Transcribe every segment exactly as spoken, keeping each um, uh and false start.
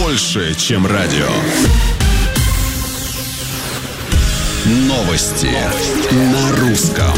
больше, чем радио. Новости, Новости. на русском.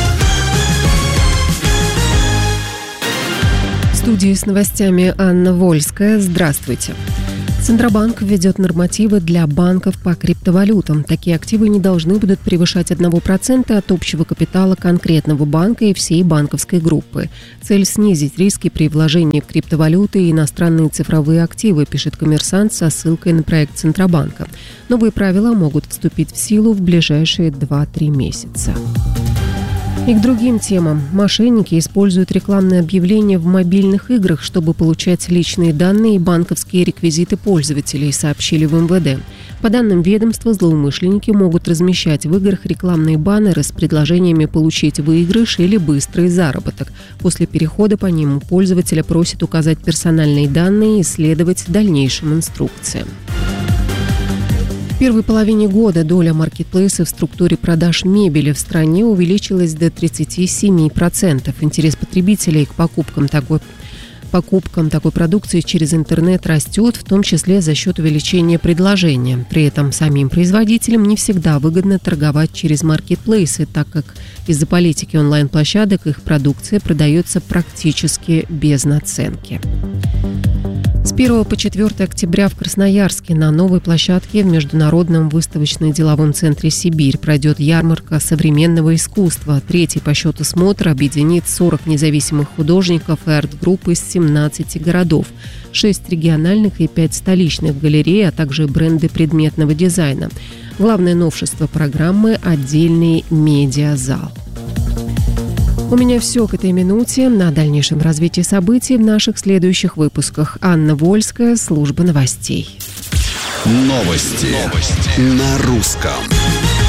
В студии с новостями Анна Вольская. Здравствуйте. Центробанк введет нормативы для банков по криптовалютам. Такие активы не должны будут превышать одного процента от общего капитала конкретного банка и всей банковской группы. Цель – снизить риски при вложении в криптовалюты и иностранные цифровые активы, пишет «Коммерсант» со ссылкой на проект Центробанка. Новые правила могут вступить в силу в ближайшие два-три месяца. И к другим темам. Мошенники используют рекламные объявления в мобильных играх, чтобы получать личные данные и банковские реквизиты пользователей, сообщили в эм вэ дэ. По данным ведомства, злоумышленники могут размещать в играх рекламные баннеры с предложениями получить выигрыш или быстрый заработок. После перехода по ним пользователя просят указать персональные данные и следовать дальнейшим инструкциям. В первой половине года доля маркетплейсов в структуре продаж мебели в стране увеличилась до тридцать семь процентов. Интерес потребителей к покупкам такой, покупкам такой продукции через интернет растет, в том числе за счет увеличения предложения. При этом самим производителям не всегда выгодно торговать через маркетплейсы, так как из-за политики онлайн-площадок их продукция продается практически без наценки. С первого по четвёртое октября в Красноярске на новой площадке в Международном выставочно-деловом центре «Сибирь» пройдет ярмарка современного искусства. Третий по счету смотр объединит сорок независимых художников и арт-групп из семнадцати городов, шесть региональных и пять столичных галерей, а также бренды предметного дизайна. Главное новшество программы – отдельный медиазал. У меня все к этой минуте. На дальнейшем развитии событий в наших следующих выпусках. Анна Вольская, служба новостей. Новости, Новости. на русском.